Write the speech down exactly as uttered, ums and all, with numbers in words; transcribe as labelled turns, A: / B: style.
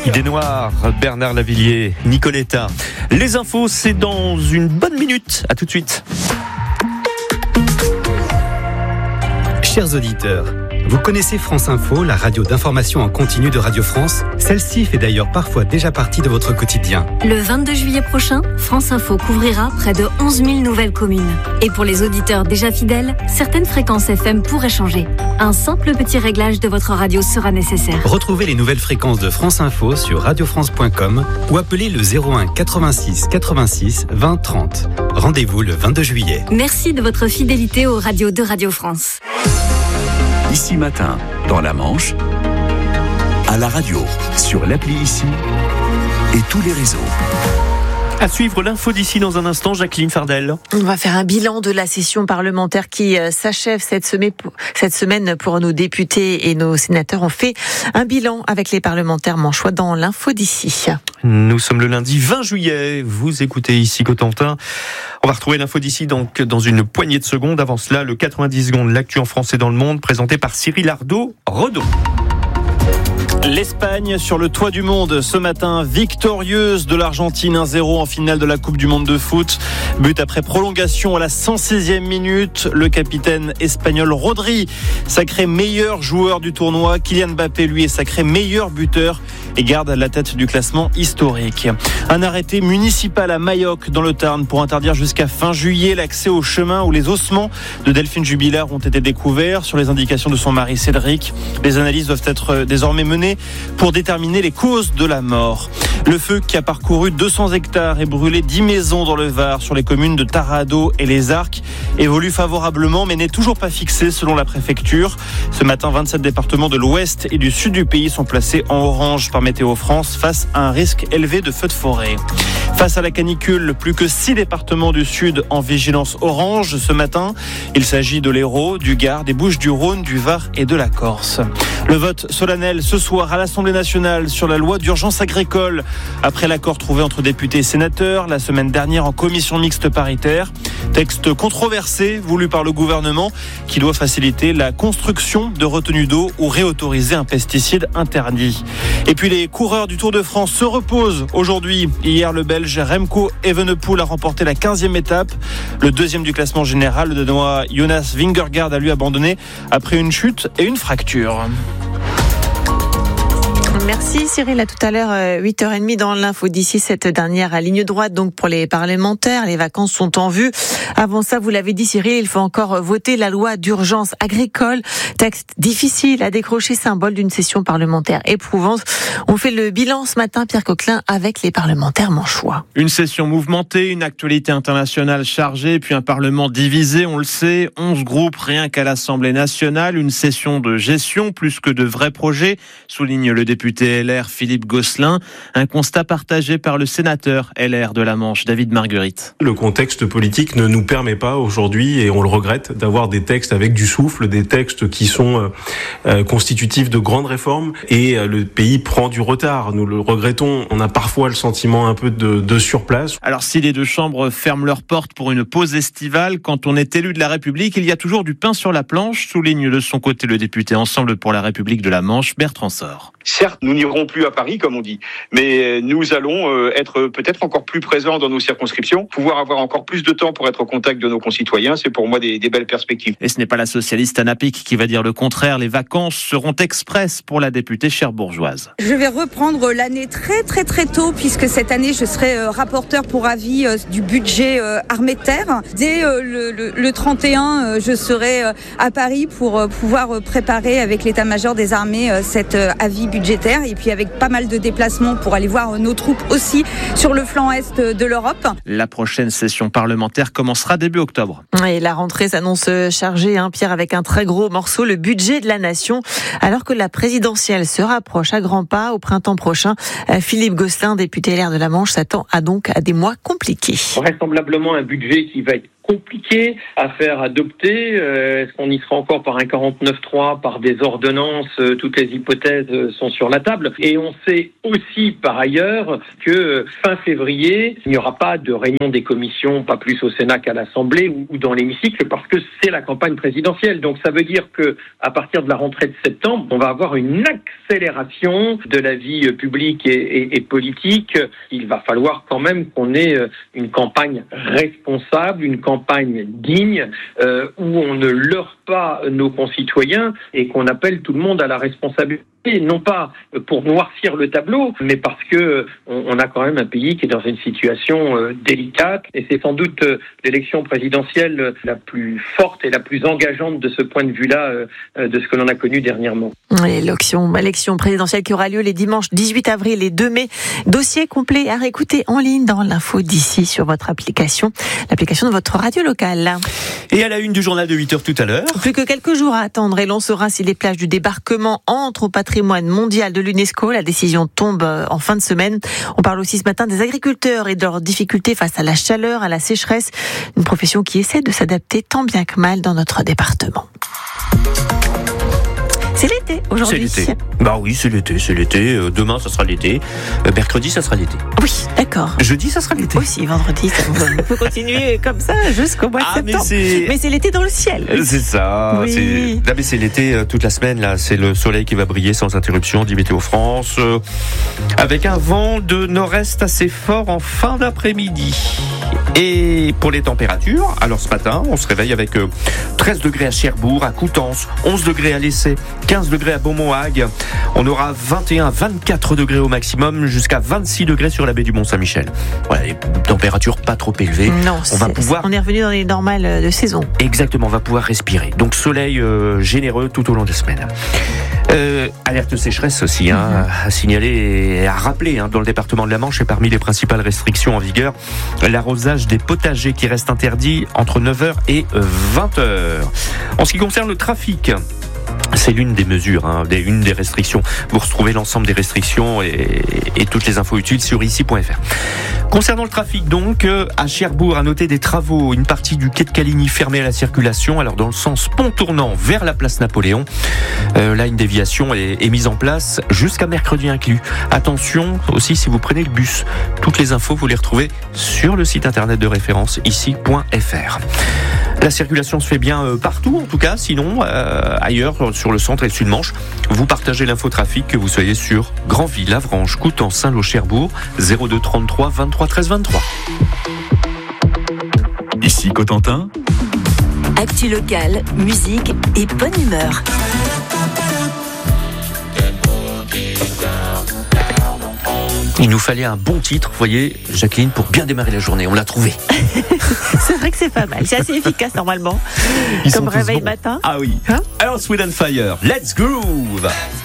A: Idée Noire, Bernard Lavilliers, Nicoletta. Les infos, c'est dans une bonne minute. À tout de suite.
B: Chers auditeurs, vous connaissez France Info, la radio d'information en continu de Radio France? Celle-ci fait d'ailleurs parfois déjà partie de votre quotidien.
C: Le vingt-deux juillet prochain, France Info couvrira près de onze mille nouvelles communes. Et pour les auditeurs déjà fidèles, certaines fréquences F M pourraient changer. Un simple petit réglage de votre radio sera nécessaire.
B: Retrouvez les nouvelles fréquences de France Info sur radio france point com ou appelez le zéro un quatre-vingt-six quatre-vingt-six vingt trente. Rendez-vous le vingt-deux juillet.
C: Merci de votre fidélité aux radios de Radio France.
D: Ici Matin, dans la Manche, à la radio, sur l'appli Ici et tous les réseaux.
A: À suivre l'info d'ici dans un instant, Jacqueline Fardel.
E: On va faire un bilan de la session parlementaire qui s'achève cette semaine pour nos députés et nos sénateurs. On fait un bilan avec les parlementaires manchois dans l'info d'ici.
A: Nous sommes le lundi vingt juillet. Vous écoutez ici Cotentin. On va retrouver l'info d'ici donc dans une poignée de secondes. Avant cela, le quatre-vingt-dix secondes, l'actu en français dans le monde, présenté par Cyril Ardo Redon.
F: L'Espagne sur le toit du monde ce matin, victorieuse de l'Argentine un zéro en finale de la Coupe du Monde de foot. But après prolongation à la cent seizième minute. Le capitaine espagnol Rodri, sacré meilleur joueur du tournoi. Kylian Mbappé, lui, est sacré meilleur buteur et garde la tête du classement historique. Un arrêté municipal à Mayoc dans le Tarn pour interdire jusqu'à fin juillet l'accès au chemin où les ossements de Delphine Jubilard ont été découverts sur les indications de son mari Cédric. Les analyses doivent être désormais menées pour déterminer les causes de la mort. Le feu qui a parcouru deux cents hectares et brûlé dix maisons dans le Var sur les communes de Tarado et Les Arcs évolue favorablement mais n'est toujours pas fixé selon la préfecture. Ce matin, vingt-sept départements de l'ouest et du sud du pays sont placés en orange par Météo France face à un risque élevé de feux de forêt. Face à la canicule, plus que six départements du sud en vigilance orange ce matin. Il s'agit de l'Hérault, du Gard, des Bouches-du-Rhône, du Var et de la Corse. Le vote solennel ce soir à l'Assemblée nationale sur la loi d'urgence agricole. Après l'accord trouvé entre députés et sénateurs la semaine dernière en commission mixte paritaire. Texte controversé voulu par le gouvernement qui doit faciliter la construction de retenues d'eau ou réautoriser un pesticide interdit. Et puis les coureurs du Tour de France se reposent aujourd'hui. Hier, le Belge Remco Evenepoel a remporté la quinzième étape. Le deuxième du classement général, le Danois Jonas Vingegaard a lui abandonné après une chute et une fracture.
E: Merci Cyril, à tout à l'heure, huit heures trente dans l'info d'ici, cette dernière ligne droite donc pour les parlementaires. Les vacances sont en vue. Avant ça, vous l'avez dit Cyril, il faut encore voter la loi d'urgence agricole. Texte difficile à décrocher, symbole d'une session parlementaire éprouvante. On fait le bilan ce matin, Pierre Coquelin, avec les parlementaires manchois.
G: Une session mouvementée, une actualité internationale chargée, puis un parlement divisé, on le sait. onze groupes rien qu'à l'Assemblée nationale. Une session de gestion plus que de vrais projets, souligne le député L R Philippe Gosselin, un constat partagé par le sénateur L R de la Manche, David Marguerite.
H: Le contexte politique ne nous permet pas aujourd'hui, et on le regrette, d'avoir des textes avec du souffle, des textes qui sont euh, constitutifs de grandes réformes, et euh, le pays prend du retard. Nous le regrettons, on a parfois le sentiment un peu de, de surplace.
G: Alors si les deux chambres ferment leurs portes pour une pause estivale, quand on est élu de la République, il y a toujours du pain sur la planche, souligne de son côté le député Ensemble pour la République de la Manche, Bertrand Sort.
I: Certes, nous n'irons plus à Paris, comme on dit, mais nous allons être peut-être encore plus présents dans nos circonscriptions, pouvoir avoir encore plus de temps pour être au contact de nos concitoyens. C'est pour moi des, des belles perspectives.
G: Et ce n'est pas la socialiste Anna Pic qui va dire le contraire. Les vacances seront express pour la députée cherbourgeoise.
J: Je vais reprendre l'année très très très tôt, puisque cette année je serai rapporteur pour avis du budget armée de terre. Dès le, le, le trente et un, je serai à Paris pour pouvoir préparer avec l'état-major des armées cet avis budgétaire, et puis avec pas mal de déplacements pour aller voir nos troupes aussi sur le flanc est de l'Europe.
G: La prochaine session parlementaire commencera début octobre.
E: Et la rentrée s'annonce chargée, hein, Pierre, avec un très gros morceau, le budget de la nation. Alors que la présidentielle se rapproche à grands pas au printemps prochain, Philippe Gosselin, député L R de la Manche, s'attend à donc à des mois compliqués.
K: Vraisemblablement un budget qui va être compliqué à faire adopter. Euh, est-ce qu'on y sera encore par un quarante-neuf trois, par des ordonnances? euh, Toutes les hypothèses euh, sont sur la table. Et on sait aussi par ailleurs que euh, fin février, il n'y aura pas de réunion des commissions, pas plus au Sénat qu'à l'Assemblée ou, ou dans l'hémicycle, parce que c'est la campagne présidentielle. Donc ça veut dire que à partir de la rentrée de septembre, on va avoir une accélération de la vie publique et, et, et politique. Il va falloir quand même qu'on ait une campagne responsable, une campagne digne, euh, où on ne leurre pas nos concitoyens et qu'on appelle tout le monde à la responsabilité. Non pas pour noircir le tableau, mais parce que on a quand même un pays qui est dans une situation délicate, et c'est sans doute l'élection présidentielle la plus forte et la plus engageante de ce point de vue-là, de ce que l'on a connu dernièrement.
E: L'élection, l'élection présidentielle qui aura lieu les dimanches dix-huit avril et deux mai. Dossier complet à réécouter en ligne dans l'info d'ici sur votre application, l'application de votre radio locale.
A: Et à la une du journal de huit heures tout à l'heure.
E: Plus que quelques jours à attendre et l'on saura si les plages du débarquement entrent au patrimoine mondial de l'UNESCO. La décision tombe en fin de semaine. On parle aussi ce matin des agriculteurs et de leurs difficultés face à la chaleur, à la sécheresse. Une profession qui essaie de s'adapter tant bien que mal dans notre département. C'est l'été aujourd'hui.
A: C'est l'été. Bah oui, c'est l'été, c'est l'été. Euh, demain, ça sera l'été. Euh, mercredi, ça sera l'été.
E: Oui, d'accord.
A: Jeudi, ça sera l'été.
E: Aussi, vendredi, ça on peut continuer comme ça jusqu'au mois de
A: ah,
E: septembre.
A: Mais c'est...
E: mais c'est l'été dans le ciel.
A: Oui. C'est ça.
E: Oui.
A: C'est... Là, mais c'est l'été euh, toute la semaine. Là, c'est le soleil qui va briller sans interruption, dit Météo France, euh, avec un vent de nord-est assez fort en fin d'après-midi. Et pour les températures, alors ce matin, on se réveille avec euh, treize degrés à Cherbourg, à Coutances, onze degrés à Lessay, quinze degrés à Beaumont-Hague. On aura vingt et un à vingt-quatre degrés au maximum, jusqu'à vingt-six degrés sur la baie du Mont-Saint-Michel. Voilà, les températures pas trop élevées.
E: Non,
A: on va pouvoir.
E: On est revenu dans les normales de saison.
A: Exactement, on va pouvoir respirer. Donc soleil euh, généreux tout au long de la semaine. Euh, alerte sécheresse aussi, hein, mm-hmm. à signaler et à rappeler hein, dans le département de la Manche, et parmi les principales restrictions en vigueur, l'arrosage des potagers qui reste interdit entre neuf heures et vingt heures. En ce qui concerne le trafic, c'est l'une des mesures, hein, des, une des restrictions. Vous retrouvez l'ensemble des restrictions et, et toutes les infos utiles sur ici point f r. Concernant le trafic, donc, euh, à Cherbourg, à noter des travaux, une partie du quai de Caligny fermée à la circulation, alors dans le sens pont tournant vers la place Napoléon. Euh, là, une déviation est, est mise en place jusqu'à mercredi inclus. Attention aussi si vous prenez le bus. Toutes les infos, vous les retrouvez sur le site internet de référence ici point f r. La circulation se fait bien euh, partout, en tout cas. Sinon, euh, ailleurs, sur le centre et le sud-Manche, vous partagez l'infotrafic, que vous soyez sur Granville, Avranches, Coutances, Saint-Lô, Cherbourg, zéro deux trente-trois vingt-trois treize vingt-trois.
D: Ici Cotentin.
C: Actu locale, musique et bonne humeur.
A: Il nous fallait un bon titre, vous voyez, Jacqueline, pour bien démarrer la journée. On l'a trouvé.
E: C'est vrai que c'est pas mal. C'est assez efficace normalement.
A: Ils
E: Comme réveil
A: bons.
E: matin.
A: Ah oui. Hein? Alors, Sweet and Fire, let's groove.